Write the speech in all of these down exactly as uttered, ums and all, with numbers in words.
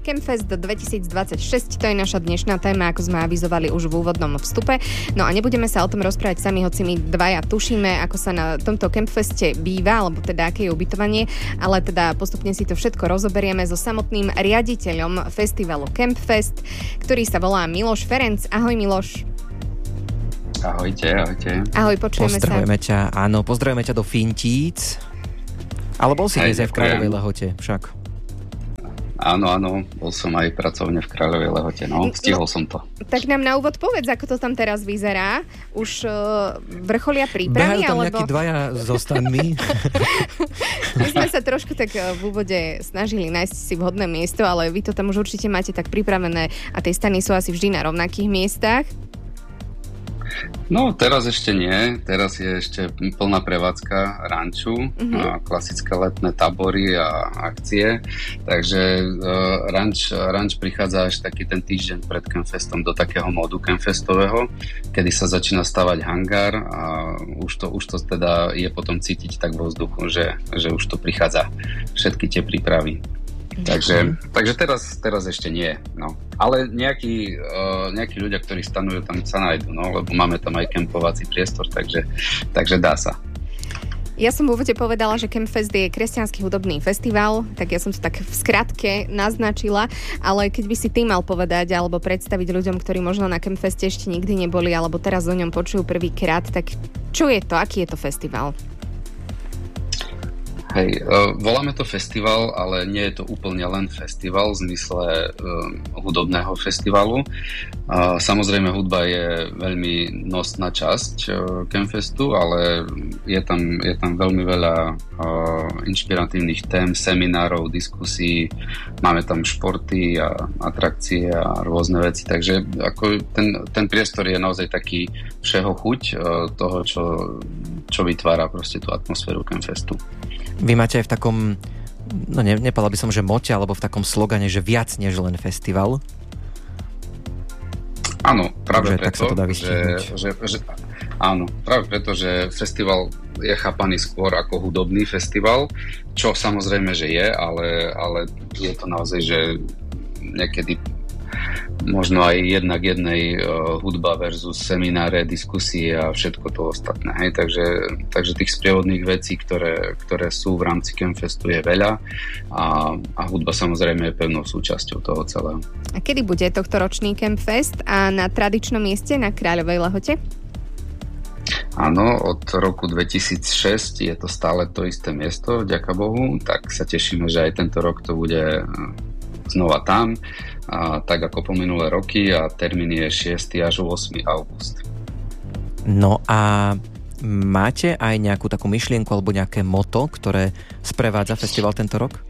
Campfest dvetisícdvadsaťšesť, to je naša dnešná téma, ako sme avizovali už v úvodnom vstupe. No a nebudeme sa o tom rozprávať sami, hoci my dvaja tušíme, ako sa na tomto Campfeste býva, alebo teda aké je ubytovanie, ale teda postupne si to všetko rozoberieme so samotným riaditeľom festivalu Campfest, ktorý sa volá Miloš Ferenc. Ahoj Miloš. Ahojte, ahojte. Ahoj, počujeme sa. Pozdravujeme ťa, áno, pozdravujeme ťa do Fintíc. Ale bol si dnes aj v Kráľovej Lehote, však. Áno, áno, bol som aj pracovne v Kráľovej Lehote, no, stihol no, som to. Tak nám na úvod povedz, ako to tam teraz vyzerá. Už uh, vrcholia prípravy, Behajú tam alebo... nejakí dvaja so stanmi. My sme sa trošku tak v úvode snažili nájsť si vhodné miesto, ale vy to tam už určite máte tak pripravené a tie stany sú asi vždy na rovnakých miestach. No, teraz ešte nie. Teraz je ešte plná prevádzka ranču, uh-huh. klasické letné tábory a akcie. Takže uh, ranč, ranč prichádza až taký ten týždeň pred Campfestom do takého módu campfestového, kedy sa začína stavať hangár a už to, už to teda je potom cítiť tak vo vzduchu, že, že už to prichádza všetky tie prípravy. Takže, takže teraz, teraz ešte nie, no. Ale nejakí, uh, nejakí ľudia, ktorí stanujú, tam sa nájdu, no, lebo máme tam aj kempovací priestor, takže, takže dá sa. Ja som v úvode povedala, že Campfest je kresťanský hudobný festival, tak ja som to tak v skratke naznačila, ale keď by si ty mal povedať alebo predstaviť ľuďom, ktorí možno na Campfeste ešte nikdy neboli alebo teraz o ňom počujú prvýkrát, tak čo je to, aký je to festival? Hej, uh, voláme to festival, ale nie je to úplne len festival v zmysle uh, hudobného festivalu. Uh, samozrejme, hudba je veľmi nosná časť uh, Campfestu, ale je tam, je tam veľmi veľa uh, inšpiratívnych tém, seminárov, diskusí. Máme tam športy a atrakcie a rôzne veci, takže ako ten, ten priestor je naozaj taký všeho chuť uh, toho, čo, čo vytvára proste tú atmosféru Campfestu. Vy máte aj v takom, no ne, nepadla by som, že mote, alebo v takom slogane, že viac než len festival? Áno, práve Takže, preto, že, že, že, áno, práve preto, že festival je chápaný skôr ako hudobný festival, čo samozrejme, že je, ale, ale je to naozaj, že niekedy možno aj jednak jednej uh, hudba versus semináre, diskusie a všetko to ostatné. Hej? Takže, takže tých sprievodných vecí, ktoré, ktoré sú v rámci Campfestu je veľa a, a hudba samozrejme je pevnou súčasťou toho celého. A kedy bude tohtoročný Campfest a na tradičnom mieste na Kráľovej Lehote? Áno, od roku dvetisícšesť je to stále to isté miesto, vďaka Bohu, tak sa tešíme, že aj tento rok to bude znova tam, a tak ako po minulé roky a termín je šiesteho až ôsmeho augusta. No a máte aj nejakú takú myšlienku alebo nejaké moto, ktoré sprevádza festival tento rok?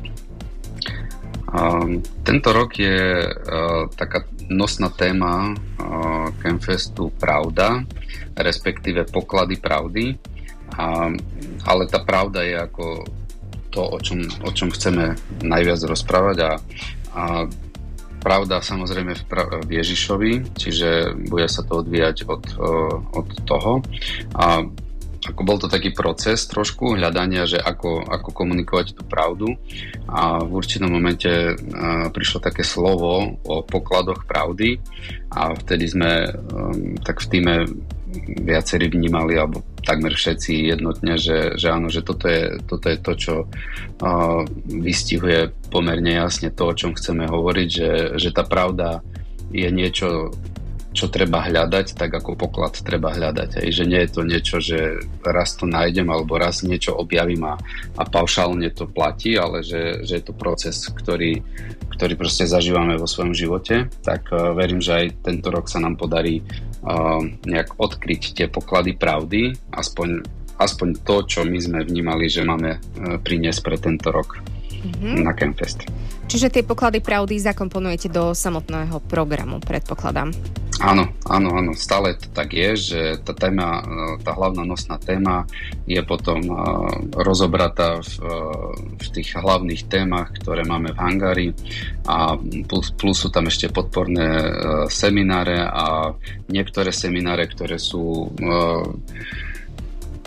Um, tento rok je uh, taká nosná téma uh, Campfestu Pravda, respektíve poklady pravdy, um, ale tá pravda je ako to, o čom, o čom chceme najviac rozprávať a, a pravda samozrejme v, pra- v Ježišovi, čiže bude sa to odvíjať od, od toho. A ako bol to taký proces trošku hľadania, že ako, ako komunikovať tú pravdu a v určitom momente a, prišlo také slovo o pokladoch pravdy a vtedy sme um, tak v tíme viacerí vnímali, alebo takmer všetci jednotne, že, že áno, že toto je, toto je to, čo uh, vystihuje pomerne jasne to, o čom chceme hovoriť, že, že tá pravda je niečo, čo treba hľadať, tak ako poklad treba hľadať. Aj, že nie je to niečo, že raz to nájdem, alebo raz niečo objavím a, a paušálne to platí, ale že, že je to proces, ktorý, ktorý proste zažívame vo svojom živote. Tak uh, verím, že aj tento rok sa nám podarí uh, nejak odkryť tie poklady pravdy, aspoň, aspoň to, čo my sme vnímali, že máme uh, priniesť pre tento rok mm-hmm. na Campfest. Čiže tie poklady pravdy zakomponujete do samotného programu, predpokladám. Áno, áno, áno, stále to tak je, že tá téma, tá hlavná nosná téma je potom rozobratá v, v tých hlavných témach, ktoré máme v hangári a plus, plus sú tam ešte podporné semináre a niektoré semináre, ktoré sú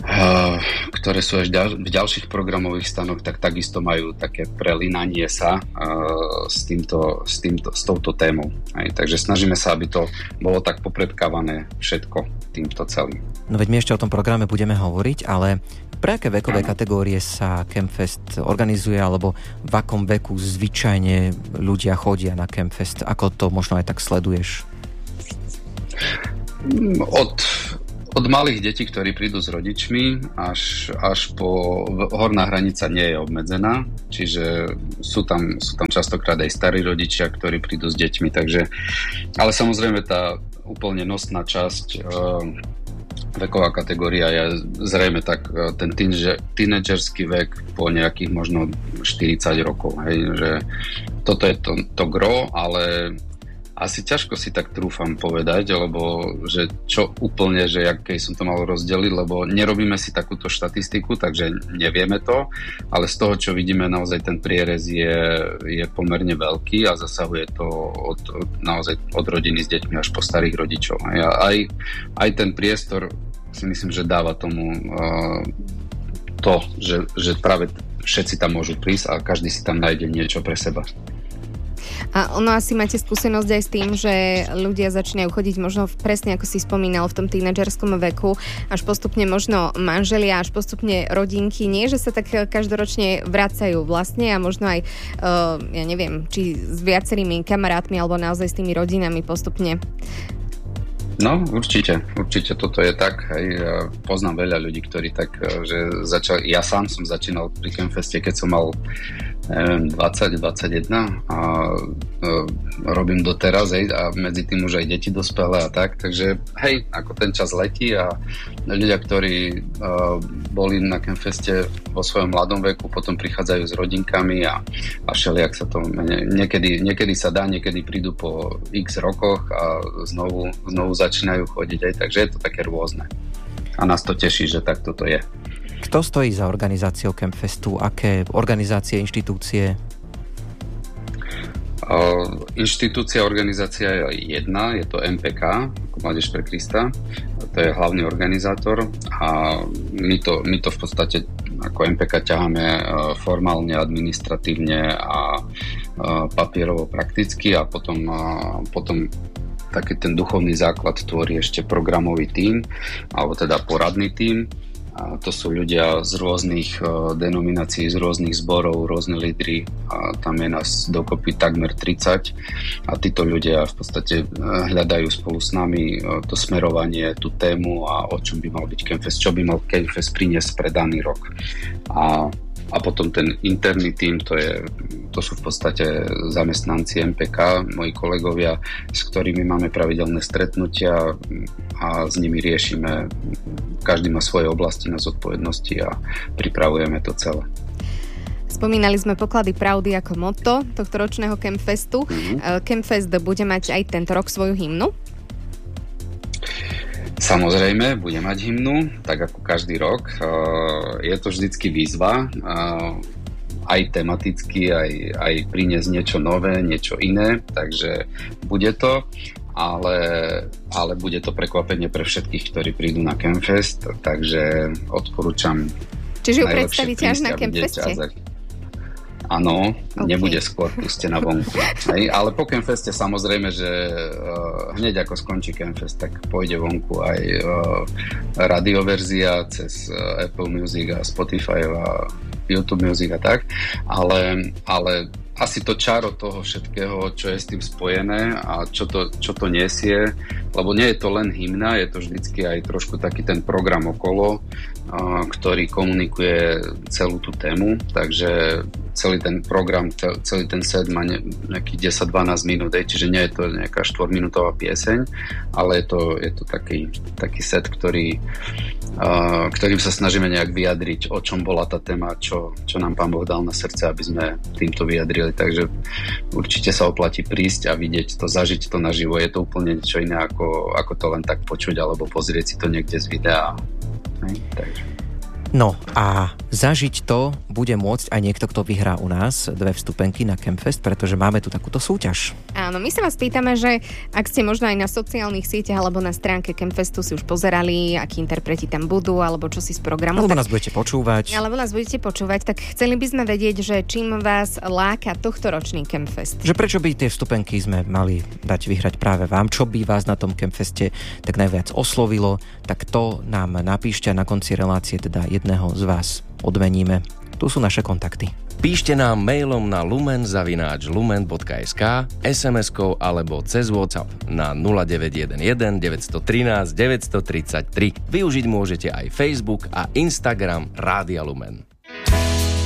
ktoré sú až v ďalších programových stanoch, tak takisto majú také prelinanie sa s, týmto, s, týmto, s touto témou. Hej. Takže snažíme sa, aby to bolo tak popredkávané všetko týmto celým. No veď my ešte o tom programe budeme hovoriť, ale pre aké vekové ano. kategórie sa Campfest organizuje, alebo v akom veku zvyčajne ľudia chodia na Campfest? Ako to možno aj tak sleduješ? Od Od malých detí, ktorí prídu s rodičmi, až, až po horná hranica nie je obmedzená, čiže sú tam, sú tam častokrát aj starí rodičia, ktorí prídu s deťmi, takže, ale samozrejme tá úplne nosná časť, e, veková kategória je zrejme tak e, ten tínedžerský vek po nejakých možno štyridsať rokov, hej, že toto je to, to gro, ale asi ťažko si tak trúfam povedať, lebo že čo úplne, že aký som to mal rozdeliť, lebo nerobíme si takúto štatistiku, takže nevieme to, ale z toho, čo vidíme, naozaj ten prierez je, je pomerne veľký a zasahuje to od, od, naozaj od rodiny s deťmi až po starých rodičov. A aj, aj ten priestor si myslím, že dáva tomu uh, to, že, že práve všetci tam môžu prísť a každý si tam nájde niečo pre seba. A ono asi máte skúsenosť aj s tým, že ľudia začínajú chodiť možno presne ako si spomínal v tom tínedžerskom veku, až postupne možno manželia, až postupne rodinky, nie, že sa tak každoročne vracajú vlastne a možno aj, uh, ja neviem, či s viacerými kamarátmi alebo naozaj s tými rodinami postupne. No, určite, určite toto je tak. Hej. Ja poznám veľa ľudí, ktorí tak, že začali, ja sám som začínal pri Campfeste, keď som mal neviem, dvadsať dvadsaťjeden a e, robím doteraz, hej, a medzi tým už aj deti dospelé a tak, takže hej, ako ten čas letí a ľudia, ktorí e, boli na Campfeste vo svojom mladom veku, potom prichádzajú s rodinkami a, a všelijak sa to niekedy, niekedy sa dá, niekedy prídu po x rokoch a znovu, znovu začínajú chodiť, aj, takže je to také rôzne. A nás to teší, že takto to je. Kto stojí za organizáciou Campfestu? Aké organizácie, inštitúcie? Uh, inštitúcia, organizácia je jedna, je to em pé ká, ako Mládež pre Krista. To je hlavný organizátor a my to, my to v podstate ako em pé ká ťaháme uh, formálne, administratívne a uh, papierovo prakticky a potom, uh, potom taký ten duchovný základ tvorí ešte programový tím, alebo teda poradný tím. A to sú ľudia z rôznych uh, denominácií, z rôznych zborov, rôzne lídry. A tam je nás dokopy takmer tridsať. A títo ľudia v podstate uh, hľadajú spolu s nami uh, to smerovanie, tú tému a o čom by mal byť Campfest, čo by mal Campfest priniesť pre daný rok. A A potom ten interný tím, to, je, to sú v podstate zamestnanci em pé ká, moji kolegovia, s ktorými máme pravidelné stretnutia a s nimi riešime, každý má svoje oblasti na zodpovednosti a pripravujeme to celé. Spomínali sme poklady pravdy ako motto tohto ročného Campfestu. Mm-hmm. Campfest bude mať aj tento rok svoju hymnu? Samozrejme, bude mať hymnu, tak ako každý rok. Je to vždycky výzva, aj tematicky, aj, aj priniesť niečo nové, niečo iné, takže bude to, ale, ale bude to prekvapenie pre všetkých, ktorí prídu na Campfest, takže odporúčam. Čiže ju predstavíte až na Campfeste? Áno, okay. Nebude skôr pustená vonku. Hej, ale po Campfeste samozrejme, že uh, hneď ako skončí Campfest, tak pôjde vonku aj uh, radioverzia cez uh, Apple Music a Spotify a YouTube Music a tak, ale, ale asi to čaro toho všetkého, čo je s tým spojené a čo to, čo to nesie, lebo nie je to len hymna, je to vždycky aj trošku taký ten program okolo, ktorý komunikuje celú tú tému, takže celý ten program, celý ten set má nejakých desať dvanásť minút, čiže nie je to nejaká štvorminútová pieseň, ale je to, je to taký, taký set, ktorý, ktorým sa snažíme nejak vyjadriť, o čom bola tá téma, čo, čo nám Pán Boh dal na srdce, aby sme týmto vyjadrili, takže určite sa oplatí prísť a vidieť to, zažiť to naživo, je to úplne niečo iné, ako, ako to len tak počuť alebo pozrieť si to niekde z videa. Hej, takže. No a zažiť to bude môcť aj niekto, kto vyhrá u nás dve vstupenky na Campfest, pretože máme tu takúto súťaž. Áno, my sa vás pýtame, že ak ste možno aj na sociálnych sieťach alebo na stránke Campfestu si už pozerali, akí interpreti tam budú, alebo čo si z programu. Alebo tak, nás budete počúvať. Alebo nás budete počúvať, tak chceli by sme vedieť, že čím vás láka tohtoročný Campfest. Že prečo by tie vstupenky sme mali dať vyhrať práve vám, čo by vás na tom Campfeste tak najviac oslovilo, tak to nám napíšte a na konci relácie teda jedného z vás odmeníme. Tu sú naše kontakty. Píšte nám mailom na lumen zavináč lumen bodka es ká, es em eskou alebo cez WhatsApp na nula deväť jeden jeden deväť jedna tri deväť tri tri. Využiť môžete aj Facebook a Instagram Rádia Lumen.